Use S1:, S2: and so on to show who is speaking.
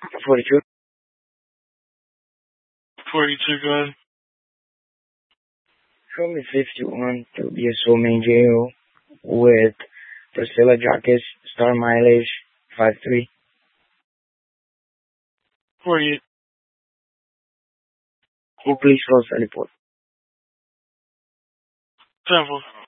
S1: 42.
S2: 42, go ahead.
S1: Show me 51 to BSO main jail with Priscilla Jacques, star mileage 53.
S2: 48.
S1: Who please close the report?
S2: 10-4.